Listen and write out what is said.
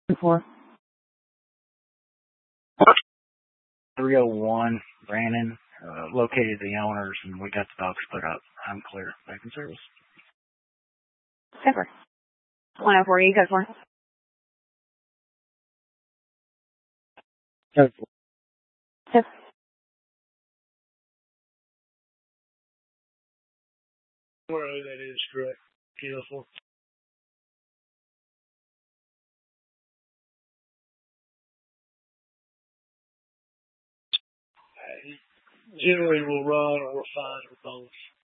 4. 301 Brandon, located the owners, and we got the dogs put up. I'm clear. Back in service. Super. 104, you go for. Code 4. That is correct. Kilo 4. Generally, we'll run or find or both.